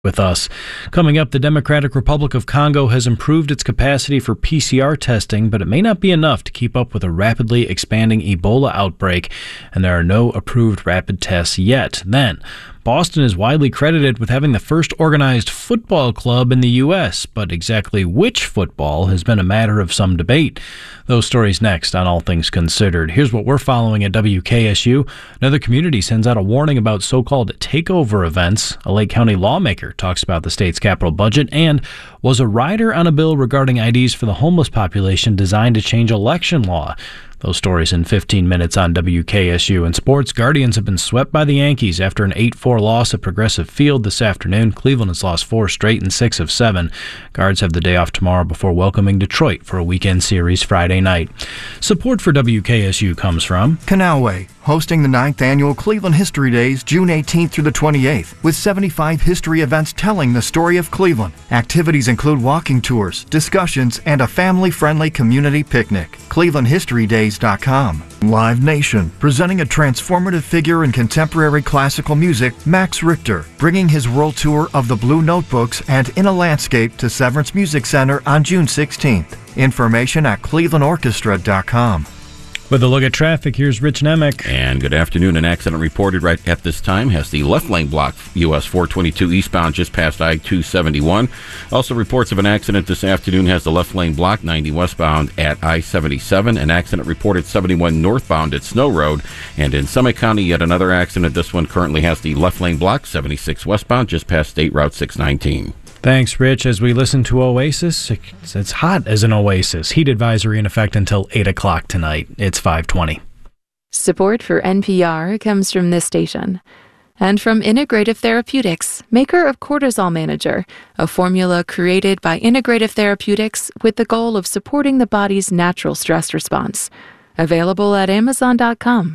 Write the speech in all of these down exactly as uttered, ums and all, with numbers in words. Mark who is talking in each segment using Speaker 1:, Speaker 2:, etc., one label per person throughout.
Speaker 1: with us. Coming up, the Democratic Republic of Congo has improved its capacity for P C R testing, but it may not be enough to keep up with a rapidly expanding Ebola outbreak, and there are no approved rapid tests yet. Then, Boston is widely credited with having the first organized football club in the U S, but exactly which football has been a matter of some debate. Those stories next on All Things Considered. Here's what we're following at W K S U. Another community sends out a warning about so-called takeover events. A Lake County lawmaker talks about the state's capital budget, and was a rider on a bill regarding I Ds for the homeless population designed to change election law. Those stories in fifteen minutes on W K S U. In sports, Guardians have been swept by the Yankees after an eight four loss at Progressive Field this afternoon. Cleveland has lost four straight and six of seven. Guards have the day off tomorrow before welcoming Detroit for a weekend series Friday night. Support for W K S U comes from
Speaker 2: Canalway, hosting the ninth Annual Cleveland History Days June eighteenth through the twenty-eighth, with seventy-five history events telling the story of Cleveland. Activities include walking tours, discussions, and a family-friendly community picnic. Cleveland History Days dot com. Live Nation, presenting a transformative figure in contemporary classical music, Max Richter, bringing his world tour of the Blue Notebooks and In a Landscape to Severance Music Center on June sixteenth. Information at Cleveland Orchestra dot com.
Speaker 1: With a look at traffic, here's Rich Nemec.
Speaker 3: And good afternoon. An accident reported right at this time has the left lane blocked, U S four twenty-two eastbound just past I two seventy-one. Also reports of an accident this afternoon has the left lane blocked, ninety westbound at I seventy-seven. An accident reported seventy-one northbound at Snow Road. And in Summit County, yet another accident. This one currently has the left lane blocked, seventy-six westbound just past State Route six nineteen.
Speaker 1: Thanks, Rich. As we listen to Oasis, it's hot as an oasis. Heat advisory in effect until eight o'clock tonight. It's five twenty.
Speaker 4: Support for N P R comes from this station. And from Integrative Therapeutics, maker of Cortisol Manager, a formula created by Integrative Therapeutics with the goal of supporting the body's natural stress response. Available at Amazon dot com.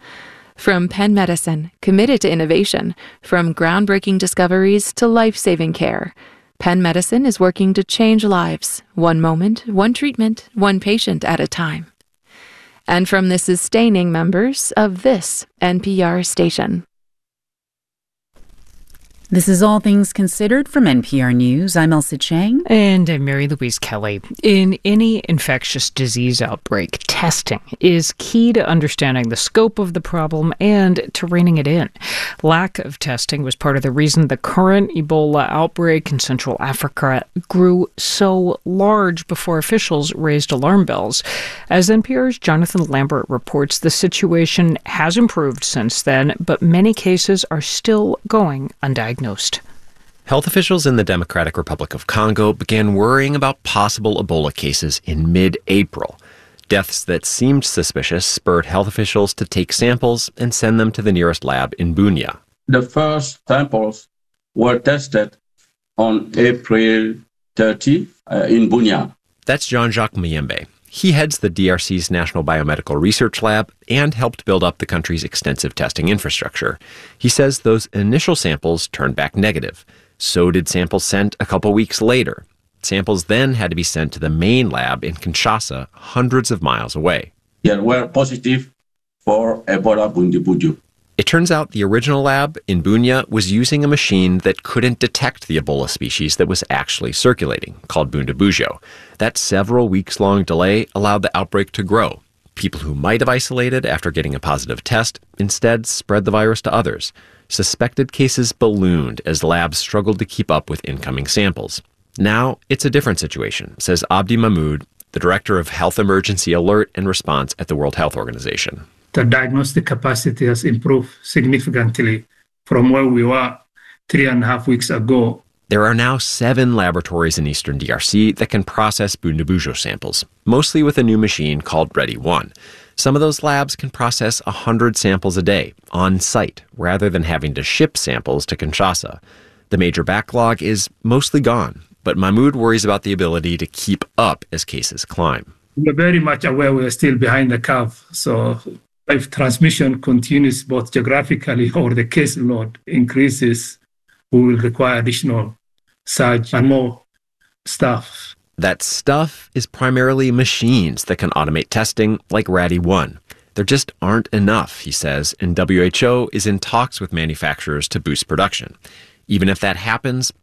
Speaker 4: From Penn Medicine, committed to innovation, from groundbreaking discoveries to life-saving care. Penn Medicine is working to change lives, one moment, one treatment, one patient at a time. And from the sustaining members of this N P R station.
Speaker 5: This is All Things Considered from N P R News. I'm Elsa Chang.
Speaker 6: And I'm Mary Louise Kelly. In any infectious disease outbreak, testing is key to understanding the scope of the problem and to reining it in. Lack of testing was part of the reason the current Ebola outbreak in Central Africa grew so large before officials raised alarm bells. As N P R's Jonathan Lambert reports, the situation has improved since then, but many cases are still going undiagnosed.
Speaker 7: Health officials in the Democratic Republic of Congo began worrying about possible Ebola cases in mid-April. Deaths that seemed suspicious spurred health officials to take samples and send them to the nearest lab in Bunia.
Speaker 8: The first samples were tested on April thirtieth uh, in Bunia.
Speaker 7: That's Jean-Jacques Muyembe. He heads the D R C's National Biomedical Research Lab and helped build up the country's extensive testing infrastructure. He says those initial samples turned back negative. So did samples sent a couple weeks later. Samples then had to be sent to the main lab in Kinshasa, hundreds of miles away.
Speaker 8: They were positive for Ebola Bundibugyo.
Speaker 7: It turns out the original lab in Bunia was using a machine that couldn't detect the Ebola species that was actually circulating, called Bundibugyo. That several weeks-long delay allowed the outbreak to grow. People who might have isolated after getting a positive test instead spread the virus to others. Suspected cases ballooned as labs struggled to keep up with incoming samples. Now it's a different situation, says Abdi Mahmoud, the director of Health Emergency Alert and Response at the World Health Organization.
Speaker 9: The diagnostic capacity has improved significantly from where we were three and a half weeks ago.
Speaker 7: There are now seven laboratories in eastern D R C that can process Bundibugyo samples, mostly with a new machine called Ready One. Some of those labs can process one hundred samples a day, on site, rather than having to ship samples to Kinshasa. The major backlog is mostly gone, but Mahmoud worries about the ability to keep up as cases climb.
Speaker 9: We're very much aware we're still behind the curve, so if transmission continues both geographically or the case load increases, we will require additional surge and more staff.
Speaker 7: That stuff is primarily machines that can automate testing, like Ready One. There just aren't enough, he says, and W H O is in talks with manufacturers to boost production. Even if that happens,